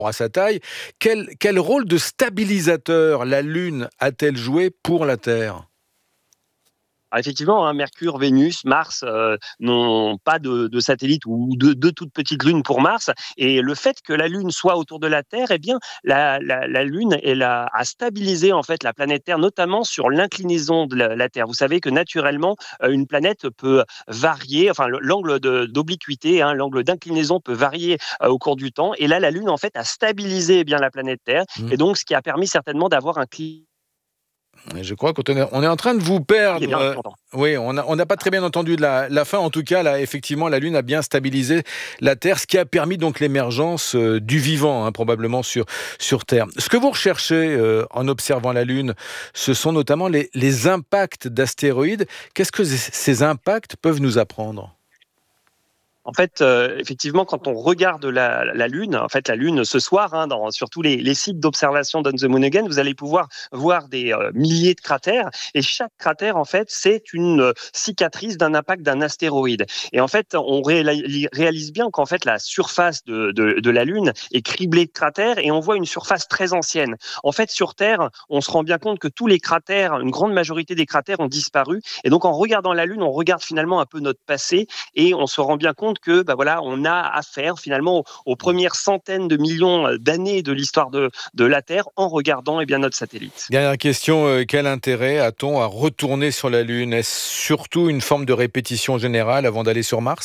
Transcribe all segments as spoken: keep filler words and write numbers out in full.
à sa taille. Quel, quel rôle de stabilisateur la Lune a-t-elle joué pour la Terre ? Alors effectivement, hein, Mercure, Vénus, Mars euh, n'ont pas de, de satellites ou de, de toutes petites lunes pour Mars. Et le fait que la Lune soit autour de la Terre, eh bien, la, la, la Lune elle a, a stabilisé en fait la planète Terre, notamment sur l'inclinaison de la, la Terre. Vous savez que naturellement, euh, une planète peut varier, enfin l'angle de, d'obliquité, hein, l'angle d'inclinaison peut varier euh, au cours du temps. Et là, la Lune en fait a stabilisé eh bien la planète Terre, Mmh. et donc ce qui a permis certainement d'avoir un climat. Je crois qu'on est, on est en train de vous perdre. Euh, oui, on n'a on n'a pas très bien entendu de la, la fin. En tout cas, là, effectivement, la Lune a bien stabilisé la Terre, ce qui a permis donc l'émergence euh, du vivant, hein, probablement sur, sur Terre. Ce que vous recherchez euh, en observant la Lune, ce sont notamment les, les impacts d'astéroïdes. Qu'est-ce que ces impacts peuvent nous apprendre ? En fait, euh, effectivement, quand on regarde la, la Lune, en fait, la Lune ce soir, hein, dans, sur tous les, les sites d'observation d'On the Moon Again, vous allez pouvoir voir des euh, milliers de cratères. Et chaque cratère, en fait, c'est une euh, cicatrice d'un impact d'un astéroïde. Et en fait, on ré- réalise bien qu'en fait, la surface de, de, de la Lune est criblée de cratères et on voit une surface très ancienne. En fait, sur Terre, on se rend bien compte que tous les cratères, une grande majorité des cratères ont disparu. Et donc, en regardant la Lune, on regarde finalement un peu notre passé et on se rend bien compte que bah voilà, on a affaire finalement aux, aux premières centaines de millions d'années de l'histoire de, de la Terre en regardant eh bien, notre satellite. Dernière question, euh, quel intérêt a-t-on à retourner sur la Lune ? Est-ce surtout une forme de répétition générale avant d'aller sur Mars ?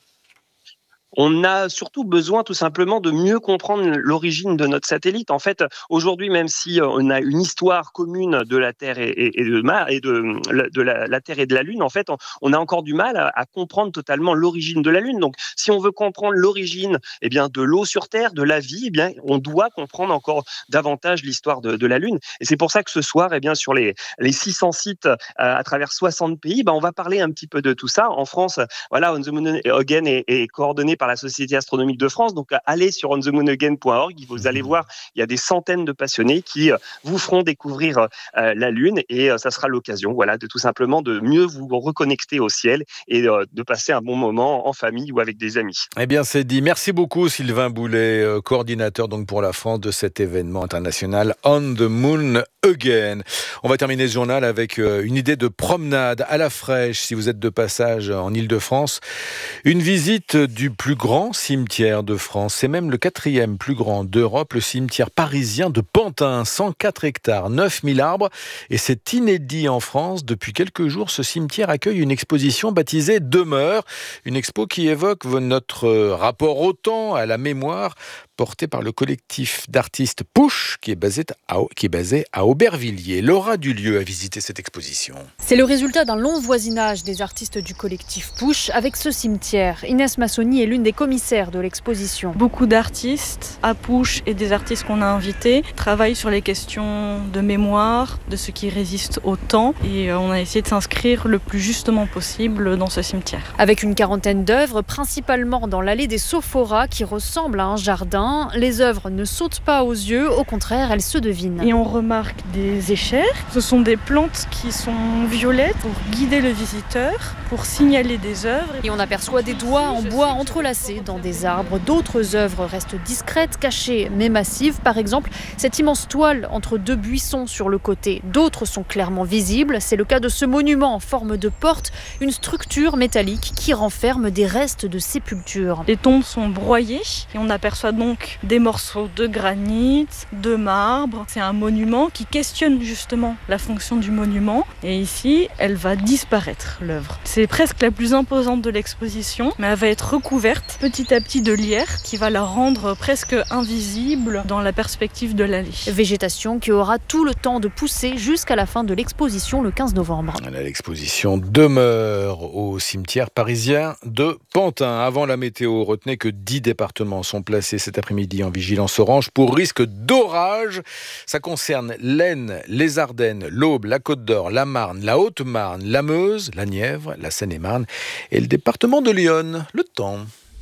On a surtout besoin tout simplement de mieux comprendre l'origine de notre satellite. En fait, aujourd'hui, même si on a une histoire commune de la Terre et, et, et de, et de, de la, la Terre et de la Lune, en fait, on, on a encore du mal à, à comprendre totalement l'origine de la Lune. Donc, si on veut comprendre l'origine eh bien, de l'eau sur Terre, de la vie, eh bien, on doit comprendre encore davantage l'histoire de, de la Lune. Et c'est pour ça que ce soir, eh bien, sur les, les six cents sites euh, à travers soixante pays, ben, on va parler un petit peu de tout ça. En France, voilà, On the Moon Again est, est coordonné par la Société astronomique de France. Donc, allez sur on the moon again point org. Vous allez voir, il y a des centaines de passionnés qui vous feront découvrir euh, la Lune et euh, ça sera l'occasion, voilà, de tout simplement de mieux vous reconnecter au ciel et euh, de passer un bon moment en famille ou avec des amis. Eh bien, c'est dit. Merci beaucoup, Sylvain Boulet, euh, coordinateur donc pour la France de cet événement international On the Moon Again. On va terminer ce journal avec euh, une idée de promenade à la fraîche si vous êtes de passage en Île-de-France. Une visite du plus grand cimetière de France. C'est même le quatrième plus grand d'Europe, le cimetière parisien de Pantin, cent quatre hectares, neuf mille arbres. Et c'est inédit en France. Depuis quelques jours, ce cimetière accueille une exposition baptisée Demeure. Une expo qui évoque notre rapport au temps, à la mémoire, porté par le collectif d'artistes Pouche, qui est basé à, qui est basé à Aubervilliers. Laura Dulieu a visité cette exposition. C'est le résultat d'un long voisinage des artistes du collectif Pouche avec ce cimetière. Inès Massoni est l'une des commissaires de l'exposition. Beaucoup d'artistes à Pouche et des artistes qu'on a invités travaillent sur les questions de mémoire, de ce qui résiste au temps. Et on a essayé de s'inscrire le plus justement possible dans ce cimetière. Avec une quarantaine d'œuvres, principalement dans l'allée des Sophoras, qui ressemble à un jardin. Les œuvres ne sautent pas aux yeux, au contraire, elles se devinent. Et on remarque des échères. Ce sont des plantes qui sont violettes pour guider le visiteur, pour signaler des œuvres. Et on aperçoit des doigts en bois entrelacés dans des arbres. D'autres œuvres restent discrètes, cachées, mais massives. Par exemple, cette immense toile entre deux buissons sur le côté. D'autres sont clairement visibles. C'est le cas de ce monument en forme de porte, une structure métallique qui renferme des restes de sépultures. Les tombes sont broyées et on aperçoit donc des morceaux de granit, de marbre. C'est un monument qui questionne justement la fonction du monument. Et ici, elle va disparaître, l'œuvre. C'est presque la plus imposante de l'exposition, mais elle va être recouverte petit à petit de lierre qui va la rendre presque invisible dans la perspective de l'allée. Végétation qui aura tout le temps de pousser jusqu'à la fin de l'exposition le quinze novembre. L'exposition demeure au cimetière parisien de Pantin. Avant la météo, retenez que dix départements sont placés cet après-midi en vigilance orange pour risque d'orage. Ça concerne l'Aisne, les Ardennes, l'Aube, la Côte d'Or, la Marne, la Haute-Marne, la Meuse, la Nièvre, la Seine-et-Marne et le département de l'Yonne. Le temps.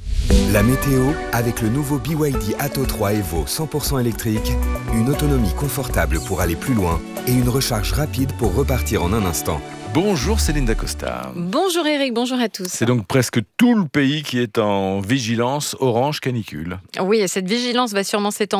La météo avec le nouveau B Y D Atto trois Evo cent pour cent électrique, une autonomie confortable pour aller plus loin et une recharge rapide pour repartir en un instant. Bonjour Céline Dacosta. Bonjour Eric, bonjour à tous. C'est donc presque tout le pays qui est en vigilance orange canicule. Oui, et cette vigilance va sûrement s'étendre